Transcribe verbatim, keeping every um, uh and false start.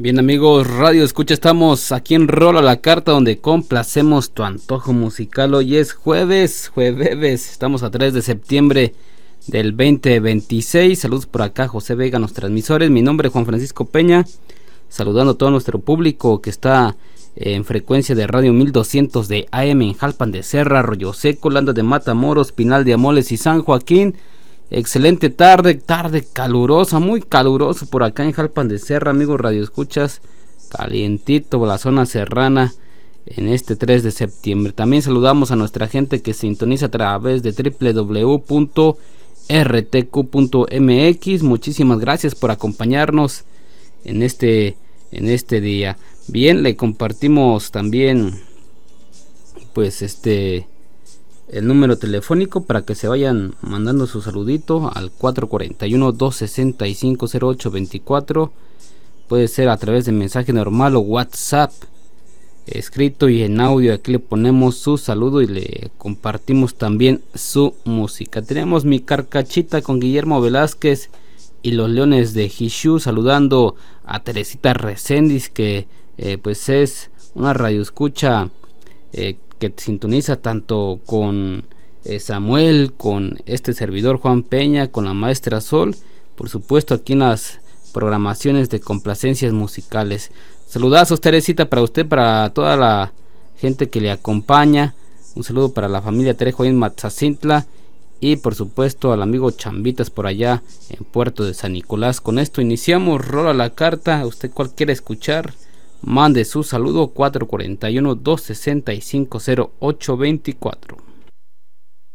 Bien amigos, Radio Escucha, estamos aquí en Rola la Carta, donde complacemos tu antojo musical. Hoy es jueves, jueves, estamos a tres de septiembre del veinte veintiséis. Saludos por acá, José Vega, los transmisores. Mi nombre es Juan Francisco Peña, saludando a todo nuestro público que está en frecuencia de radio mil doscientos de A M en Jalpan de Serra, Arroyo Seco, Landa de Matamoros, Pinal de Amoles y San Joaquín. Excelente tarde, tarde calurosa, muy caluroso por acá en Jalpan de Serra, amigos Radio Escuchas, calientito la zona serrana en este tres de septiembre. También saludamos a nuestra gente que sintoniza a través de doble u doble u doble u punto r t q punto m x. Muchísimas gracias por acompañarnos en este, en este día. Bien, le compartimos también pues este el número telefónico para que se vayan mandando su saludito al cuatro cuatro uno, dos seis cinco, cero ocho dos cuatro. Puede ser a través de mensaje normal o WhatsApp escrito y en audio. Aquí le ponemos su saludo y le compartimos también su música. Tenemos Mi Carcachita con Guillermo Velázquez y los Leones de Jixú, saludando a Teresita Reséndiz, que eh, pues es una radioescucha eh, que sintoniza tanto con eh, Samuel, con este servidor Juan Peña, con la maestra Sol, por supuesto aquí en las programaciones de complacencias musicales. Saludazos, Teresita, para usted, para toda la gente que le acompaña. Un saludo para la familia Trejo en Matzacintla y por supuesto al amigo Chambitas por allá en Puerto de San Nicolás. Con esto iniciamos Rola la Carta. ¿Usted cuál quiere escuchar? Mande su saludo cuatro cuatro uno, dos seis cinco, cero ocho dos cuatro.